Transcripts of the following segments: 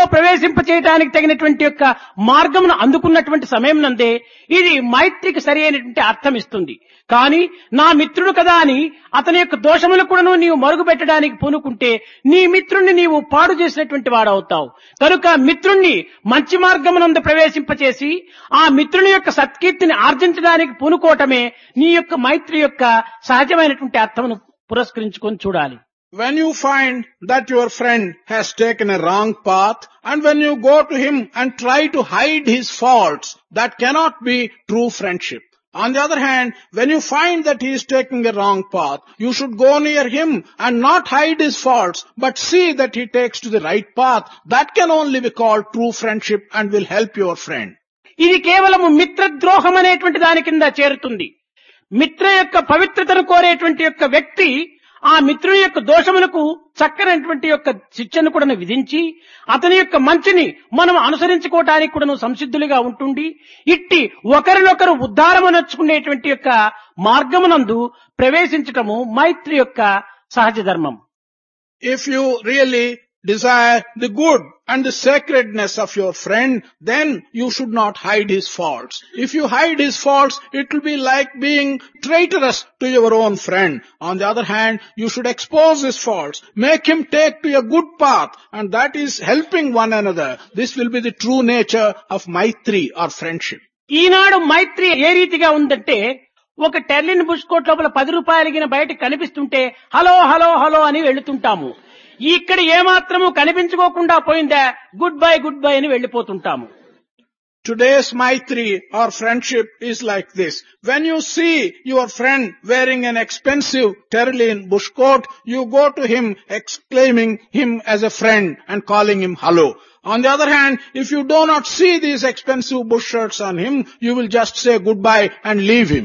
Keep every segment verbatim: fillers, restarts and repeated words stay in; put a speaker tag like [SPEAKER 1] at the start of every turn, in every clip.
[SPEAKER 1] ప్రవేశింపచేయడానికి తగినటువంటి యొక్క మార్గమును అందుకున్నటువంటి సమయం నందే ఇది మైత్రికి సరి అయినటువంటి అర్థం ఇస్తుంది. కానీ నా మిత్రుడు కదా అని అతని యొక్క దోషములు కూడాను నీవు మరుగు పెట్టడానికి పూనుకుంటే నీ మిత్రుణ్ణి నీవు పాడు చేసినటువంటి వాడవుతావు. కనుక మిత్రుణ్ణి మంచి మార్గమునందు ప్రవేశింపచేసి ఆ మిత్రుని యొక్క సత్కీర్తిని ఆర్జించడానికి పూనుకోవటమే నీ యొక్క మైత్రి యొక్క సహజమైనటువంటి అర్థమును పురస్కరించుకొని చూడాలి.
[SPEAKER 2] When you find that your friend has taken a wrong path, and when you go to him and try to hide his faults, that cannot be true friendship. On the other hand, when you find that he is taking a wrong path, you should go near him and not hide his faults, but see that he takes to the right path. That can only be called true friendship and will help your friend.
[SPEAKER 1] ఇది కేవలము మిత్రద్రోహం అనేటువంటి దాని కింద చేరుతుంది. మిత్ర యొక్క పవిత్రతను కోరేటువంటి యొక్క వ్యక్తి ఆ మిత్రుని యొక్క దోషములకు చక్కనటువంటి యొక్క శిక్షను కూడా విధించి అతని యొక్క మంచిని మనం అనుసరించుకోవటానికి కూడా సంసిద్ధులుగా ఉంటుండి ఇట్టి ఒకరినొకరు ఉద్ధారమునర్చుకునేటువంటి యొక్క మార్గమునందు ప్రవేశించటము మైత్రి యొక్క సహజ ధర్మం.
[SPEAKER 2] If you really desire the good and the sacredness of your friend, then you should not hide his faults. If you hide his faults, it will be like being traitorous to your own friend. On the other hand, you should expose his faults, make him take to a good path, and that is helping one another. This will be the true nature of Maitri or friendship.
[SPEAKER 1] ఈనాడు మైత్రి ఏ రీతిగా ఉందంటే ఒక టెర్లిన్ bush coat లోపల పది రూపాయలగిన బయట కనిపిస్తుంటే hello hello hello అని వెళ్తుంటాము. ఇక్కడ ఏమాత్రము కనిపించుకోకుండా పోయిందా గుడ్ బై గుడ్ బై అని వెళ్లిపోతుంటాము.
[SPEAKER 2] Today's Maitri or friendship is like this. When you see your friend wearing an expensive Terlin bush coat, you go to him exclaiming him as a friend and calling him hello. On the other hand, if you do not see these expensive bush shirts on him, you will just say goodbye and leave him.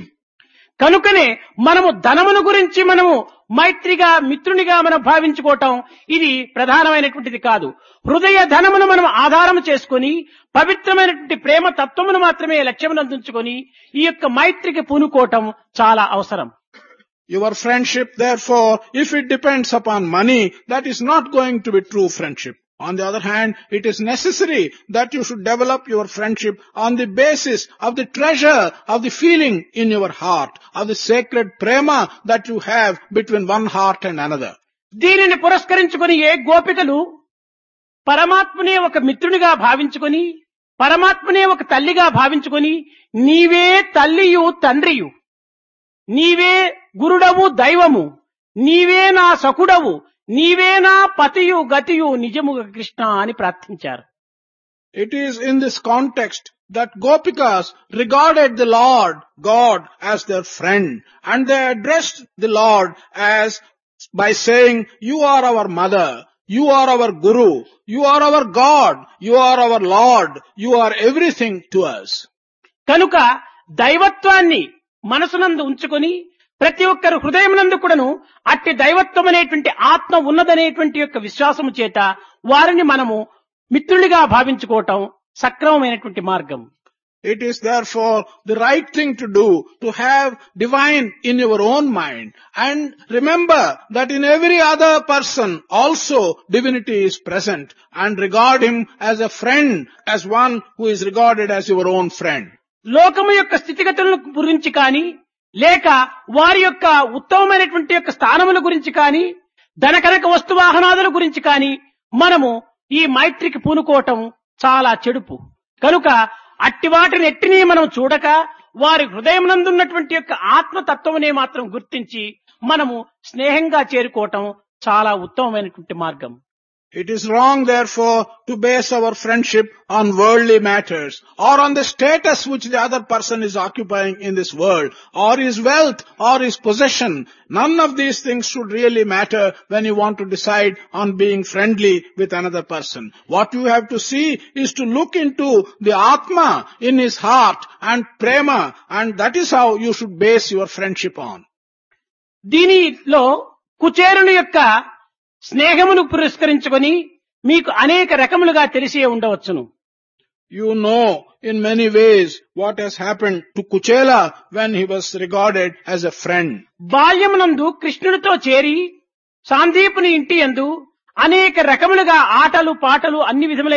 [SPEAKER 1] కనుకనే మనము ధనమును గురించి మనము మైత్రిగా మిత్రునిగా మనం భావించుకోవటం ఇది ప్రధానమైనటువంటిది కాదు. హృదయ ధనమును మనం ఆధారం చేసుకుని పవిత్రమైనటువంటి ప్రేమ తత్వమును మాత్రమే లక్ష్యమునందుంచుకొని ఈ యొక్క మైత్రికి పూనుకోవటం చాలా అవసరం.
[SPEAKER 2] Your friendship, therefore, if it depends upon money, that is not going to be true friendship. On the other hand, it is necessary that you should develop your friendship on the basis of the treasure of the feeling in your heart, of the sacred prema that you have between one heart and another.
[SPEAKER 1] దీనిని పురస్కరించుకొని ఏ గోపికలు పరమాత్మనే ఒక మిత్రునిగా భావించుకొని పరమాత్మనే ఒక తల్లిగా భావించుకొని నీవే తల్లియు తండ్రియు, నీవే గురుడవు దైవము, నీవే నా సఖుడవు, నీవే నా పతియు గతియు నిజముగా కృష్ణ అని ప్రార్థించారు.
[SPEAKER 2] It is in this context that Gopikas regarded the Lord God as their friend, and they addressed the Lord as by saying, you are our mother, you are our guru, you are our God, you are our Lord, you are everything to us.
[SPEAKER 1] కనుక దైవత్వాన్ని మనసునందు ఉంచుకొని ప్రతి ఒక్కరు హృదయమునందు కూడాను అట్టి దైవత్వం అనేటువంటి ఆత్మ ఉన్నదనేటువంటి యొక్క విశ్వాసము చేత వారిని మనము మిత్రులుగా భావించుకోవటం సక్రమమైనటువంటి మార్గం.
[SPEAKER 2] It is therefore the right thing to do to have divine in your own mind, and remember that in every other person also divinity is present, and regard him as a friend, as one who is regarded as your own friend.
[SPEAKER 1] లోకము యొక్క స్థితిగతులను గురించి కానీ లేక వారి యొక్క ఉత్తమమైనటువంటి యొక్క స్థానముల గురించి కానీ ధనకనక వస్తువాహనాదుల గురించి కానీ మనము ఈ మైత్రికి పూనుకోవటం చాలా చెడుపు. కనుక అట్టి వాటిని ఎట్టిని మనం చూడక వారి హృదయమునందున్నటువంటి యొక్క ఆత్మతత్వమునే మాత్రం గుర్తించి మనము స్నేహంగా చేరుకోవటం చాలా ఉత్తమమైనటువంటి మార్గం.
[SPEAKER 2] It is wrong, therefore, to base our friendship on worldly matters, or on the status which the other person is occupying in this world, or his wealth, or his possession. None of these things should really matter when you want to decide on being friendly with another person. What you have to see is to look into the Atma in his heart and prema, and that is how you should base your friendship on.
[SPEAKER 1] దీనిలో కుచేరుని యొక్క స్నేహమును పురస్కరించుకొని మీకు అనేక రకములుగా తెలిసే ఉండవచ్చును.
[SPEAKER 2] You know in many ways what has happened to Kuchela when he was regarded as a friend.
[SPEAKER 1] బాల్యమునందు కృష్ణుడితో చేరి సాందీపుని ఇంటి యందు అనేక రకములుగా ఆటలు పాటలు అన్ని విధములైన